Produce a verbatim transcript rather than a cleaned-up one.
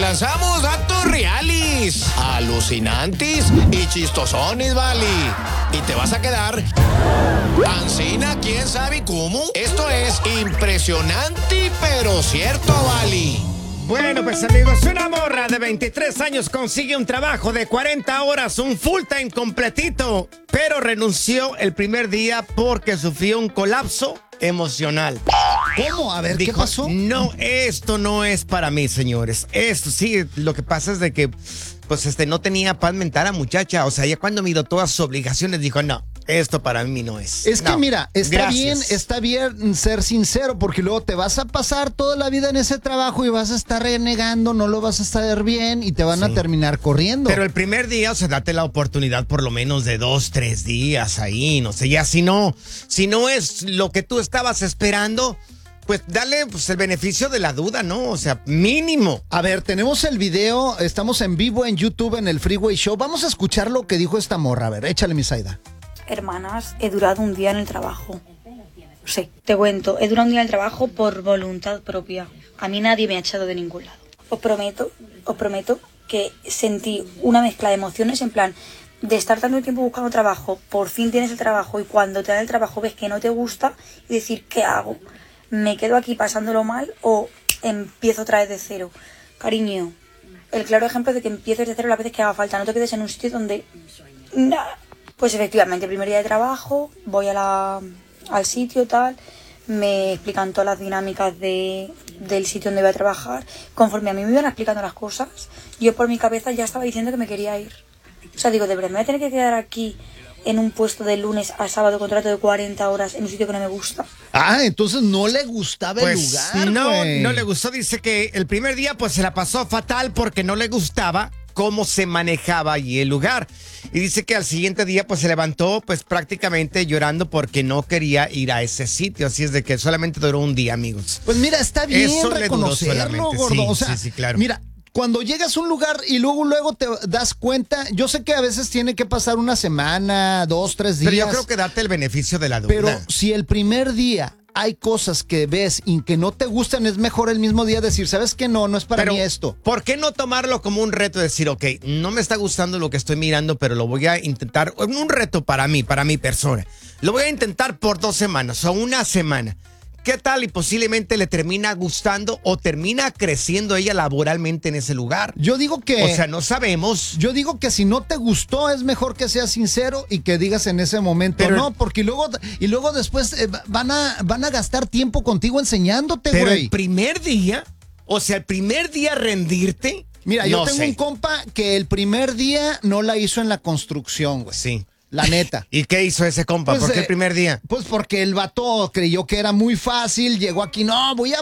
lanzamos datos reales, alucinantes y chistosones, vale. Y te vas a quedar ancina, quién sabe cómo. Esto es impresionante, pero cierto, vale. Bueno, pues amigos, una morra de veintitrés años consigue un trabajo de cuarenta horas, un full time completito, pero renunció el primer día porque sufrió un colapso emocional. ¿Cómo? A ver, Dijo, ¿qué pasó? No, esto no es para mí, señores. Esto sí, lo que pasa es de que pues este no tenía paz mental la muchacha. O sea, ya cuando miró todas sus obligaciones dijo, no, esto para mí no es. Es que no, mira, está gracias. bien, está bien ser sincero, porque luego te vas a pasar toda la vida en ese trabajo y vas a estar renegando, no lo vas a estar bien y te van Sí. a terminar corriendo. Pero el primer día, o sea, date la oportunidad por lo menos de dos, tres días ahí, no sé, ya si no, si no es lo que tú estabas esperando, pues dale pues, el beneficio de la duda, ¿no? O sea, mínimo. A ver, tenemos el video, estamos en vivo en YouTube en el Freeway Show. Vamos a escuchar lo que dijo esta morra. A ver, échale, mi Zaida. Hermanas, he durado un día en el trabajo. Sí, te cuento, he durado un día en el trabajo por voluntad propia. A mí nadie me ha echado de ningún lado. Os prometo, os prometo que sentí una mezcla de emociones en plan de estar tanto tiempo buscando trabajo, por fin tienes el trabajo y cuando te dan el trabajo ves que no te gusta y decir, ¿qué hago? ¿Me quedo aquí pasándolo mal o empiezo otra vez de cero? Cariño, el claro ejemplo de que empieces de cero las veces que haga falta, no te quedes en un sitio donde... Nada. Pues efectivamente, el primer día de trabajo, voy a la, al sitio tal, me explican todas las dinámicas de, del sitio donde voy a trabajar. Conforme a mí me iban explicando las cosas, yo por mi cabeza ya estaba diciendo que me quería ir. O sea, digo, de verdad me voy a tener que quedar aquí en un puesto de lunes a sábado, contrato de cuarenta horas en un sitio que no me gusta. Ah, entonces no le gustaba Pues el lugar, no, güey. no le gustó. Dice que el primer día pues se la pasó fatal porque no le gustaba cómo se manejaba allí el lugar. Y dice que al siguiente día pues se levantó pues prácticamente llorando porque no quería ir a ese sitio. Así es de que solamente duró un día, amigos. Pues mira, está bien Eso le duró reconocerlo, solamente, gordo. sí, o sea, sí, sí, claro. mira, cuando llegas a un lugar y luego luego te das cuenta, yo sé que a veces tiene que pasar una semana, dos, tres días. Pero yo creo que date el beneficio de la duda. Pero si el primer día hay cosas que ves y que no te gustan, es mejor el mismo día decir, ¿sabes qué? No, no es para Pero, mí esto. ¿por qué no tomarlo como un reto? Decir, ok, no me está gustando lo que estoy mirando, pero lo voy a intentar. Un reto para mí, para mi persona. Lo voy a intentar por dos semanas o una semana. ¿Qué tal? Y posiblemente le termina gustando o termina creciendo ella laboralmente en ese lugar. Yo digo que... O sea, no sabemos. Yo digo que si no te gustó, es mejor que seas sincero y que digas en ese momento Pero- no, porque luego, y luego después eh, van, a, van a gastar tiempo contigo enseñándote, Pero güey. el primer día, o sea, el primer día rendirte. Mira, yo no tengo sé. un compa que el primer día no la hizo en la construcción, güey. Sí. La neta. ¿Y qué hizo ese compa? Pues, ¿Por qué eh, el primer día? Pues porque el vato creyó que era muy fácil, llegó aquí, no, voy a